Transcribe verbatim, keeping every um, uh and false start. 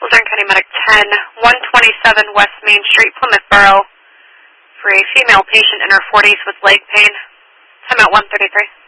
Luzerne County Medic ten, one twenty-seven West Main Street, Plymouth Borough, for a female patient in her forties with leg pain. Time out one thirty-three.